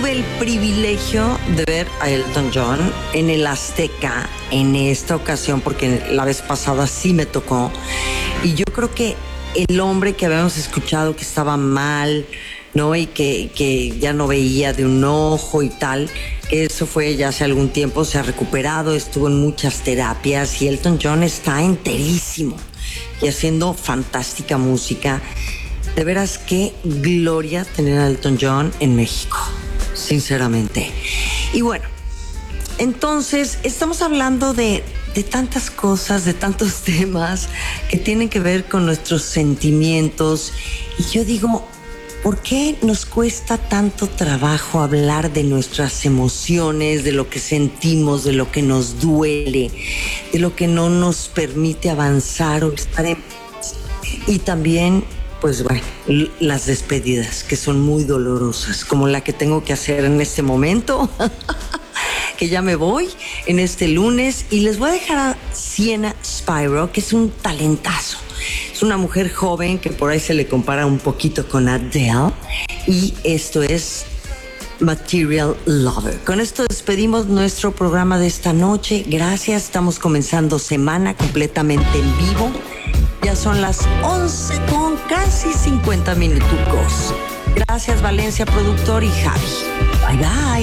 tuve el privilegio de ver a Elton John en el Azteca en esta ocasión, porque la vez pasada sí me tocó. Y yo creo que el hombre que habíamos escuchado que estaba mal, ¿no? Y que ya no veía de un ojo y tal, eso fue ya hace algún tiempo, se ha recuperado, estuvo en muchas terapias y Elton John está enterísimo y haciendo fantástica música. De veras, qué gloria tener a Elton John en México, sinceramente. Y bueno, entonces estamos hablando de tantas cosas, de tantos temas que tienen que ver con nuestros sentimientos. Y yo digo, ¿por qué nos cuesta tanto trabajo hablar de nuestras emociones, de lo que sentimos, de lo que nos duele, de lo que no nos permite avanzar o estar en paz? Y también, pues bueno, las despedidas, que son muy dolorosas, como la que tengo que hacer en este momento, que ya me voy en este lunes, y les voy a dejar a Sienna Spiro, que es un talentazo. Es una mujer joven que por ahí se le compara un poquito con Adele, y esto es Material Lover. Con esto despedimos nuestro programa de esta noche. Gracias, estamos comenzando semana completamente en vivo. Ya son las 11 con casi 50 minutos. Gracias, Valencia, productor, y Javi. Bye, bye.